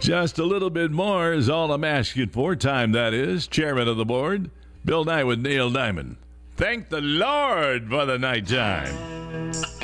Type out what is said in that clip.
Just a little bit more is all I'm asking for. Time, that is. Chairman of the board, Bill Nye with Neil Diamond. Thank the Lord for the nighttime.